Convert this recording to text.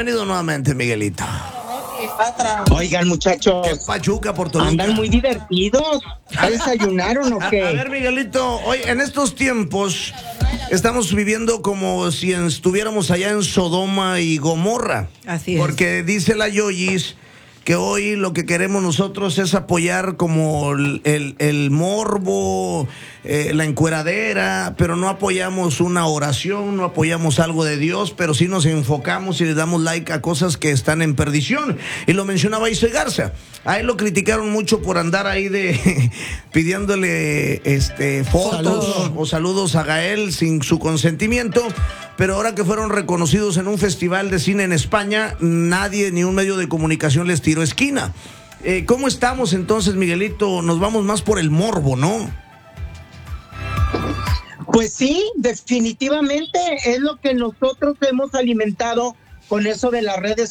Bienvenido nuevamente, Miguelito. Oigan, muchachos, ¿Qué pachuca por Toluca? andan muy divertidos. ¿Ya desayunaron o qué? A ver, Miguelito, hoy en estos tiempos estamos viviendo como si estuviéramos allá en Sodoma y Gomorra. Así es. Porque dice la Yoyis que hoy lo que queremos nosotros es apoyar como el morbo, la encueradera, pero no apoyamos una oración, no apoyamos algo de Dios, pero sí nos enfocamos y le damos like a cosas que están en perdición. Y lo mencionaba Isai Garza. A él lo criticaron mucho por andar ahí pidiéndole fotos o saludos a Gael sin su consentimiento. Pero ahora que fueron reconocidos en un festival de cine en España, nadie, ni un medio de comunicación les tiró esquina. ¿Cómo estamos entonces, Miguelito? Nos vamos más por el morbo, ¿no? Pues sí, definitivamente es lo que nosotros hemos alimentado con eso de las redes